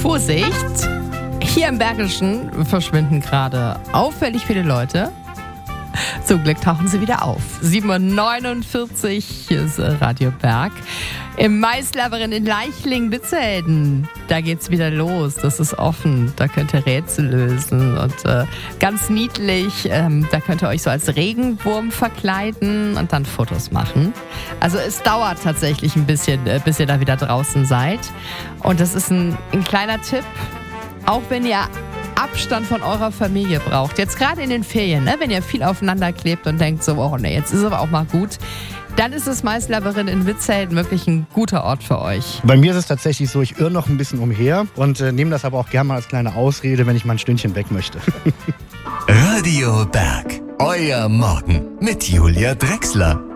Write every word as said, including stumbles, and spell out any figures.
Vorsicht! Hier im Bergischen verschwinden gerade auffällig viele Leute. Zum Glück tauchen sie wieder auf. sieben Uhr neunundvierzig, hier ist Radio Berg. Im Maislabyrinth in Leichling-Bitzelden, da geht's wieder los. Das ist offen, da könnt ihr Rätsel lösen. Und äh, ganz niedlich, ähm, da könnt ihr euch so als Regenwurm verkleiden und dann Fotos machen. Also es dauert tatsächlich ein bisschen, äh, bis ihr da wieder draußen seid. Und das ist ein, ein kleiner Tipp, auch wenn ihr Abstand von eurer Familie braucht. Jetzt gerade in den Ferien, ne, wenn ihr viel aufeinander klebt und denkt so, oh ne, jetzt ist aber auch mal gut, dann ist das Maislabyrinth in Witzhelden wirklich ein guter Ort für euch. Bei mir ist es tatsächlich so, ich irre noch ein bisschen umher und äh, nehme das aber auch gerne mal als kleine Ausrede, wenn ich mal ein Stündchen weg möchte. Radio Berg, euer Morgen mit Julia Drechsler.